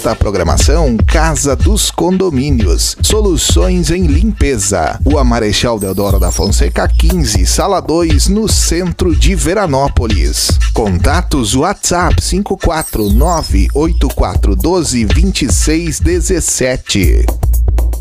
Nesta programação, Casa dos Condomínios, soluções em limpeza. Rua Marechal Deodoro da Fonseca 15, Sala 2, no centro de Veranópolis. Contatos WhatsApp 54984122617.